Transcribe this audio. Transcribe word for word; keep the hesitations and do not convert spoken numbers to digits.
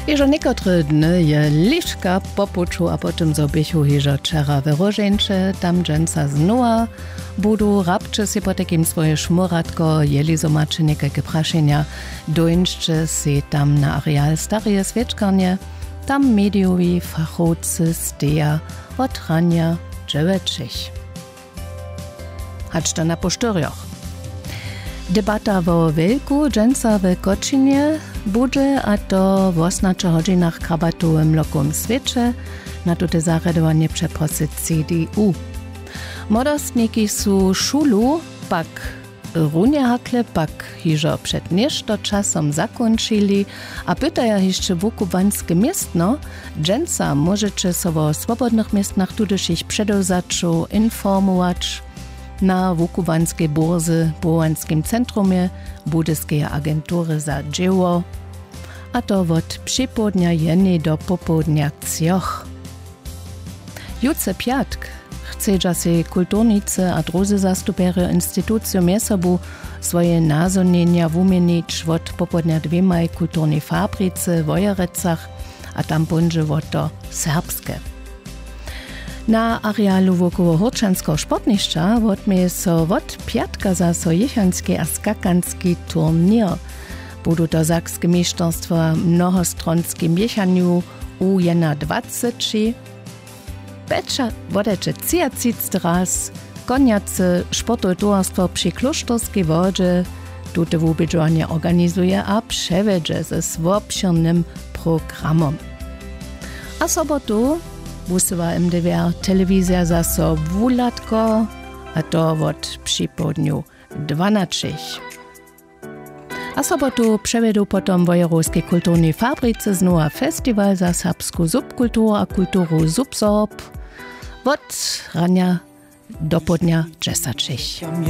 Jeżo niekotry dny je liczka popuczu, a potem zobychu jeżo czera wyrożeńcze, tam dżęca znowa budu rabcze się po takim swoje szmuratko, jeli zomaczy niekajke praszenia, dończcze się tam na areal starej świeczkarnie, tam mediowi fachowcy steja od rania dziewięćich. Hacz to na posztorioch. Debata wo wielku dżęca w Koczynie bude, a to w osnaczy hodzinach krabatułym lokum świecze na tute zaredowanie przeprosy C D U. Młodostniki su szulu pak runie hakle, pak hiżo przed nieszto czasom zakończyli, a pytaja jeszcze wukubanskie miestno, dżęca możecie so o swobodnych miestnach tudyż ich przedozaczu informować na wukubanskiej burzy, bułanskim centrumie, budyskie agentury za dzieło, a to od przypodnia jeny do popodnia cioch. Jutce piatk chcedza się kulturnicy a druzy zastupery instytucją miesobu swoje nazonienia wumienić od popodnia dwiemaj kulturnej fabryce w Wojerecach, a tam bunże od to serbskie. Na arealu wokoło Horczanskiego sportniszcza odmieje so od piatka za so jechanski a skakanski turnier. Budu to sakskie mieszczanstwa mnohostronskim jechaniu u jena dwadzieścia. Becza wodecze ciacicty raz, koniacy sportotowarstwo przy Klosztorskiej wodzie, tute wubidżowanie organizuje a przewiedzie ze swobszyrnym programom. A sobotu wusyła M D W R telewizja za so wulatko, a to od przypodniu dwanaście. A sobotu przevedu potom Wojerowskiej kulturnej fabryce znowa festiwal za serbsku subkulturę a kulturu subsorb od rania do podnia dziesięć.